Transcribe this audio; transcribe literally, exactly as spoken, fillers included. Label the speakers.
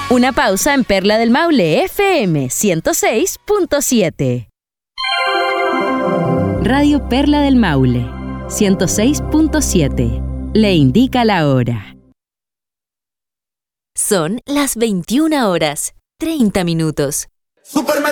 Speaker 1: Una pausa en Perla del Maule F M ciento seis punto siete. Radio Perla del Maule ciento seis punto siete. Le indica la hora.
Speaker 2: Son las veintiuna horas, treinta minutos.